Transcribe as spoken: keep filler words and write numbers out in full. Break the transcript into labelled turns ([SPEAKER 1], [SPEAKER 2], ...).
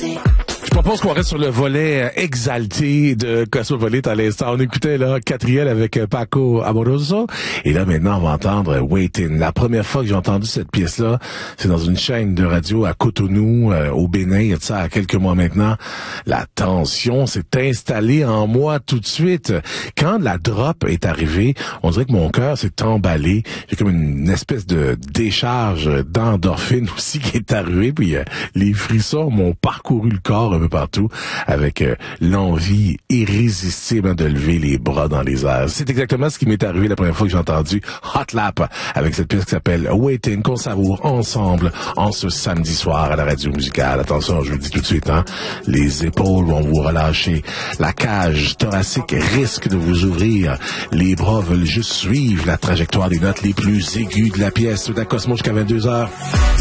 [SPEAKER 1] Je propose qu'on reste sur le volet exalté de Cosmopolite à l'instant. On écoutait là Catriel avec Paco Amoroso. Et là, maintenant, on va entendre Waiting. La première fois que j'ai entendu cette pièce-là, c'est dans une chaîne de radio à Cotonou, euh, au Bénin. Il y a de ça à quelques mois maintenant. La tension s'est installée en moi tout de suite. Quand la drop est arrivée, on dirait que mon cœur s'est emballé. J'ai comme une espèce de décharge d'endorphine aussi qui est arrivée. Puis euh, les frissons m'ont parcouru le corps un peu partout avec euh, l'envie irrésistible de lever les bras dans les airs. C'est exactement ce qui m'est arrivé la première fois que j'ai entendu Hot Lap avec cette pièce qui s'appelle Waiting, qu'on savoure ensemble en ce samedi soir à la radio musicale. Attention, je vous le dis tout de suite, hein, les épaules vont vous relâcher. La cage thoracique risque de vous ouvrir. Les bras veulent juste suivre la trajectoire des notes les plus aiguës de la pièce. C'est à Cosmo jusqu'à vingt-deux heures.